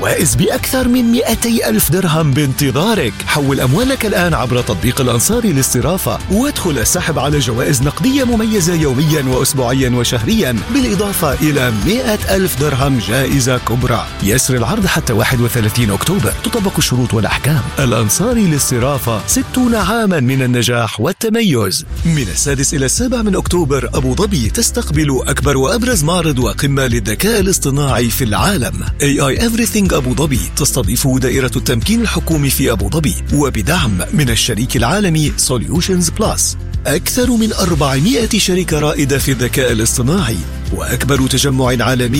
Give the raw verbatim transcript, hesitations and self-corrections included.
جوائز بأكثر من مئتي ألف درهم بانتظارك. حول أموالك الآن عبر تطبيق الأنصاري للصرافة، وادخل السحب على جوائز نقدية مميزة يوميا وأسبوعيا وشهريا، بالإضافة إلى مئة ألف درهم جائزة كبرى. يسري العرض حتى واحد وثلاثين أكتوبر، تطبق الشروط والأحكام. الأنصاري للصرافة، ستون عاما من النجاح والتميز. من السادس إلى السابع من أكتوبر، أبو ظبي تستقبل أكبر وأبرز معرض وقمة للذكاء الاصطناعي في العالم. إيه آي Everything أبو ظبي تستضيفه دائرة التمكين الحكومي في أبو ظبي، وبدعم من الشريك العالمي Solutions Plus. أكثر من أربعمئة شركة رائدة في الذكاء الاصطناعي، وأكبر تجمع عالمي